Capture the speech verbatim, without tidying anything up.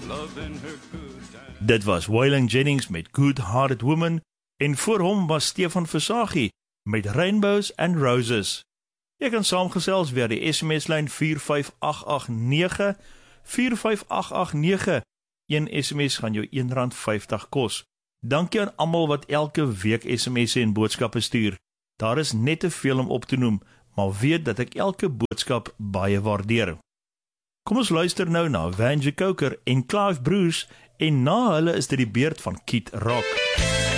Dit was Waylon Jennings met Good Hearted Woman en voor hom was Stefan Versaghi met Rainbows and Roses. Jy kan saamgesels via die S M S-lyn vier vyf agt agt nege, vier vyf agt agt nege. Een S M S gaan jou een rand vyftig kos. Dankie aan almal wat elke week S M S'e en boodskappe stuur. Daar is net te veel om op te noem, maar weet dat ek elke boodskap baie waardeer. Kom ons luister nou na Vanja Coker en Clive Bruce en na hulle is dit die beurt van Kid Rock.